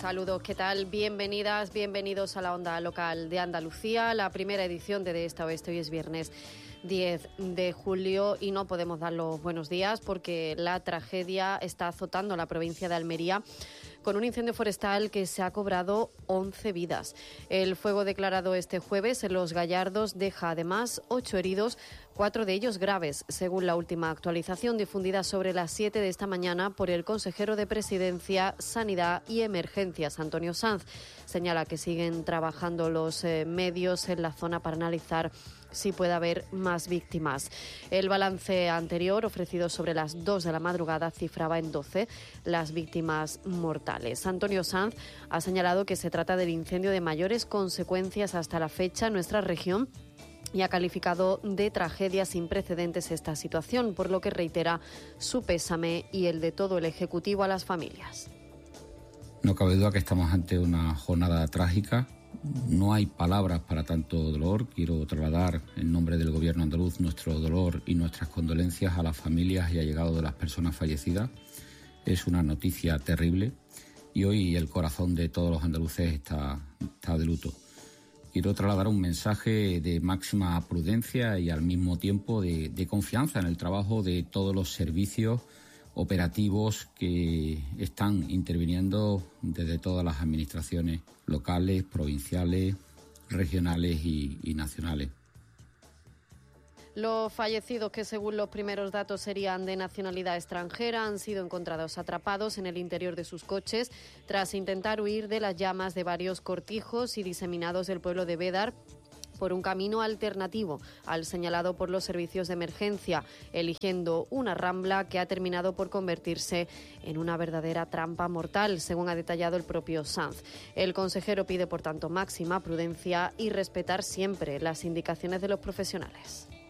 Saludos, ¿qué tal? Bienvenidas, bienvenidos a la Onda Local de Andalucía, la primera edición de Esta Oeste. Hoy es viernes 10 de julio y no podemos dar los buenos días porque la tragedia está azotando la provincia de Almería con un incendio forestal que se ha cobrado 11 vidas. El fuego declarado este jueves en Los Gallardos deja además 8 heridos, 4 de ellos graves, según la última actualización difundida sobre las 7 de esta mañana por el consejero de Presidencia, Sanidad y Emergencias, Antonio Sanz. Señala que siguen trabajando los medios en la zona para analizar si puede haber más víctimas. El balance anterior, ofrecido sobre las 2 de la madrugada, cifraba en 12 las víctimas mortales. Antonio Sanz ha señalado que se trata del incendio de mayores consecuencias hasta la fecha en nuestra región y ha calificado de tragedia sin precedentes esta situación, por lo que reitera su pésame y el de todo el Ejecutivo a las familias. No cabe duda que estamos ante una jornada trágica. No hay palabras para tanto dolor. Quiero trasladar en nombre del Gobierno andaluz nuestro dolor y nuestras condolencias a las familias y allegados de las personas fallecidas. Es una noticia terrible y hoy el corazón de todos los andaluces está de luto. Quiero trasladar un mensaje de máxima prudencia y al mismo tiempo de confianza en el trabajo de todos los servicios operativos que están interviniendo desde todas las administraciones locales, provinciales, regionales y nacionales. Los fallecidos, que según los primeros datos serían de nacionalidad extranjera, han sido encontrados atrapados en el interior de sus coches tras intentar huir de las llamas de varios cortijos y diseminados del pueblo de Bédar por un camino alternativo al señalado por los servicios de emergencia, eligiendo una rambla que ha terminado por convertirse en una verdadera trampa mortal, según ha detallado el propio Sanz. El consejero pide, por tanto, máxima prudencia y respetar siempre las indicaciones de los profesionales.